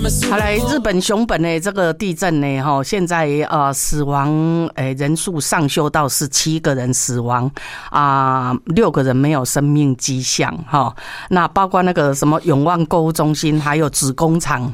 好来，日本熊本的这个地震呢，现在死亡人数上修到17个人死亡6个人没有生命迹象那包括那个什么永旺购物中心还有子工厂